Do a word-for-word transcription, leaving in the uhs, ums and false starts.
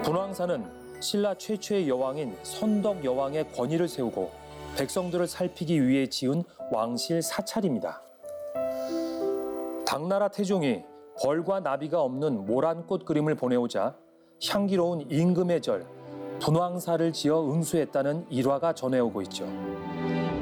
분황사는 신라 최초의 여왕인 선덕 여왕의 권위를 세우고 백성들을 살피기 위해 지은 왕실 사찰입니다. 당나라 태종이 벌과 나비가 없는 모란꽃 그림을 보내오자 향기로운 임금의 절, 분황사를 지어 응수했다는 일화가 전해오고 있죠.